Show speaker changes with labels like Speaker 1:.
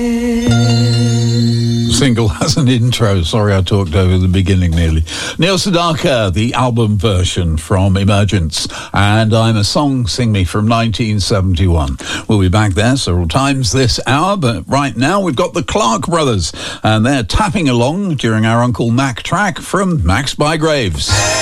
Speaker 1: Single has an intro. Sorry, I talked over the beginning nearly. Neil Sedaka, the album version from Emergence, and I'm a Song Sing Me from 1971. We'll be back there several times this hour, but right now we've got the Clark Brothers, and they're tapping along during our Uncle Mac track from Max Bygraves.